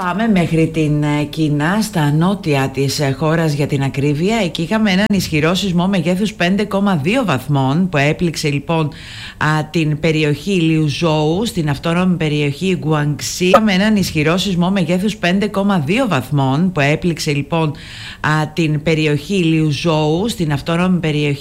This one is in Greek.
Πάμε μέχρι την Κίνα, στα νότια της χώρας για την ακρίβεια. Εκεί είχαμε έναν ισχυρό σεισμό μεγέθους 5,2 βαθμών που έπληξε λοιπόν την περιοχή Λιουζόου στην αυτόνομη περιοχή Γκουανγκσί. Είχαμε έναν ισχυρό σεισμό μεγέθους 5,2 βαθμών που έπληξε λοιπόν την περιοχή Λιουζόου στην αυτόνομη περιοχή